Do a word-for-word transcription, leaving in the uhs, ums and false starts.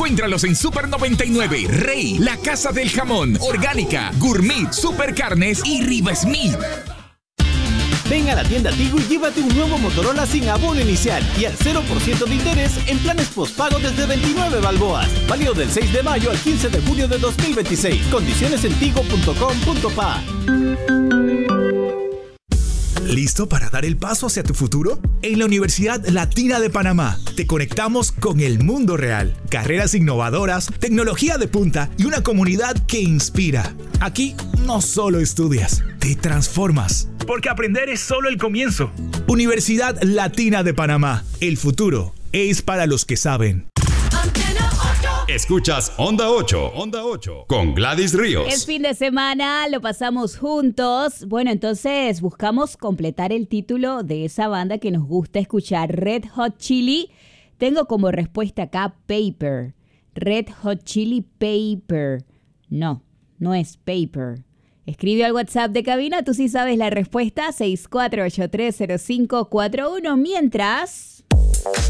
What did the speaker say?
Encuéntralos en Super noventa y nueve, Rey, La Casa del Jamón, Orgánica, Gourmet, Super Carnes y Riva Smith. Ven a la tienda Tigo y llévate un nuevo Motorola sin abono inicial y al cero por ciento de interés en planes postpago desde veintinueve balboas. Válido del seis de mayo al quince de junio de dos mil veintiséis. Condiciones en tigo punto com punto pa. ¿Listo para dar el paso hacia tu futuro? En la Universidad Latina de Panamá te conectamos con el mundo real. Carreras innovadoras, tecnología de punta y una comunidad que inspira. Aquí no solo estudias, te transformas. Porque aprender es solo el comienzo. Universidad Latina de Panamá. El futuro es para los que saben. Escuchas Onda ocho, Onda ocho, con Gladys Ríos. Es fin de semana, lo pasamos juntos. Bueno, entonces buscamos completar el título de esa banda que nos gusta escuchar, Red Hot Chili. Tengo como respuesta acá Paper. Red Hot Chili Paper. No, no es Paper. Escribe al WhatsApp de cabina, tú sí sabes la respuesta, seis cuatro ocho tres cero cinco cuatro uno. Mientras...